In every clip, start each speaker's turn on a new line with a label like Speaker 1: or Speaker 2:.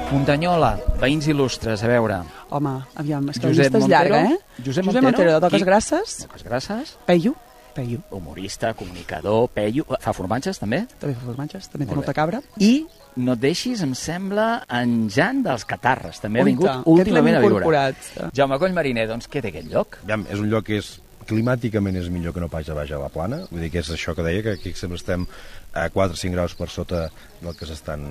Speaker 1: Muntanyola, veïns il·lustres, a veure.
Speaker 2: Home, aviam, és que la
Speaker 1: Josep
Speaker 2: llista és
Speaker 1: Montero.
Speaker 2: llarga, eh?
Speaker 1: Josep
Speaker 2: Montero, de Toques
Speaker 1: Qui?
Speaker 2: Grasses.
Speaker 1: Toques Grasses.
Speaker 2: Peyu.
Speaker 1: Humorista, comunicador, Peyu. Fa formatges, també?
Speaker 2: També fa formatges, també té
Speaker 1: Molt
Speaker 2: molta
Speaker 1: bé.
Speaker 2: cabra.
Speaker 1: I no et deixis, em sembla, en Jan dels Catarres. També ha
Speaker 2: Uita,
Speaker 1: vingut
Speaker 2: aquest
Speaker 1: últimament a
Speaker 2: l'hem
Speaker 1: viure.
Speaker 2: incorporat.
Speaker 1: Jaume Collmariner, doncs què té aquest lloc?
Speaker 3: Aviam, és un lloc que és climàticament és millor que no pas a baix a la plana, vull dir que és això que deia, que aquí sempre estem a 4 o 5 graus per sota del que estan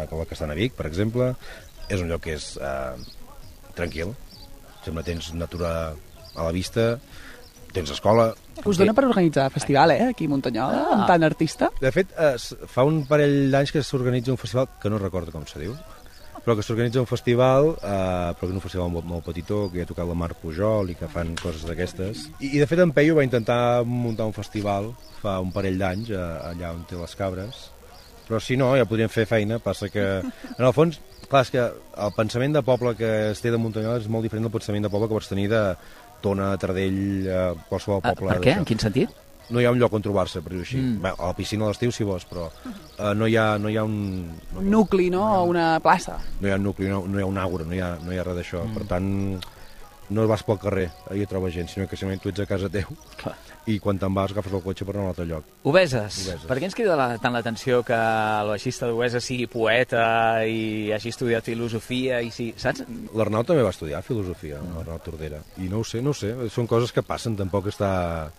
Speaker 3: a Vic, per exemple. És un lloc que és tranquil, sempre tens natura a la vista, tens escola.
Speaker 2: Us dona per organitzar festival, aquí a Muntanyola, amb tant artista?
Speaker 3: De fet, fa un parell d'anys que s'organitza un festival, que no recordo com se diu, però que s'organitza un festival, però que és un festival molt petitó, que hi ha tocat la Marc Pujol i que fan coses d'aquestes. I de fet en Peyu va intentar muntar un festival fa un parell d'anys, allà on té les cabres, però si no, ja podríem fer feina, passa que, en el fons, clar, és que el pensament de poble que es té de Muntanyola és molt diferent del pensament de poble que pots tenir de Tona, Tardell, qualsevol poble.
Speaker 1: Per què? En quin sentit?
Speaker 3: No hi ha un lloc on trobar-se, per dir-ho així. Bé, a la piscina a l'estiu, si vols, però no hi ha un...
Speaker 2: Nucli, no? Una plaça.
Speaker 3: No hi ha un nucli, no hi ha un àgora, no hi ha res d'això. Per tant, no vas pel carrer, ahir trobes gent, sinó que simplement tu ets a casa teu.
Speaker 1: Clar.
Speaker 3: I quan te'n vas agafes el cotxe per anar a un altre lloc.
Speaker 1: Obeses. Per què ens crida tant l'atenció que el baixista d'Obeses sigui poeta i hagi estudiat filosofia i sí, saps?
Speaker 3: L'Arnau també va estudiar filosofia, l'Arnau Tordera. I no ho sé, són coses que passen, tampoc està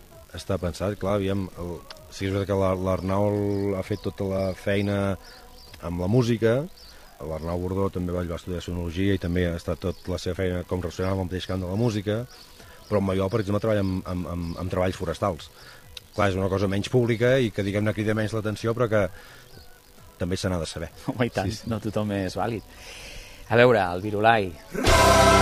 Speaker 3: pensat. Clar, aviam, sí que és veritat que l'Arnau ha fet tota la feina amb la música, l'Arnau Bordó també va estudiar sonologia i també ha estat tota la seva feina com relacionada amb el mateix camp de la música, però en Maiol, per exemple, treballa amb treballs forestals. Clar, és una cosa menys pública i que, diguem-ne, crida menys l'atenció, però que també se n'ha de saber.
Speaker 1: Home, i tant, no tothom és vàlid. A veure, el Virolai.